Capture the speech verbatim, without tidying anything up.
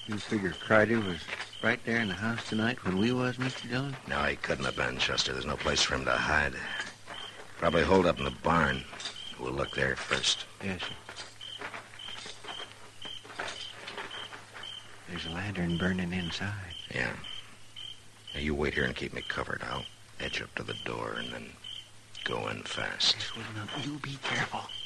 You figure Crider was right there in the house tonight when we was, Mister Dillon? No, he couldn't have been, Chester. There's no place for him to hide. Probably holed up in the barn. We'll look there first. Yes, sir. There's a lantern burning inside. Yeah. Now, you wait here and keep me covered. I'll edge up to the door and then go in fast. Yes, well, now, you be careful.